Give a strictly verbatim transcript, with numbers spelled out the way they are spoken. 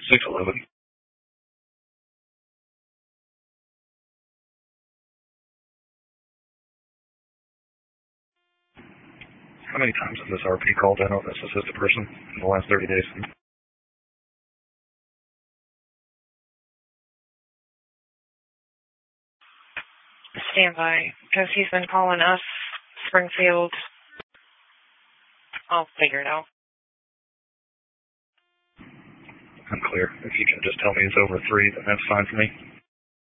six eleven. How many times has this R P called in on this assisted person in the last thirty days? Stand by, because he's been calling us, Springfield. I'll figure it out. I'm clear. If you can just tell me it's over three, then that's fine for me.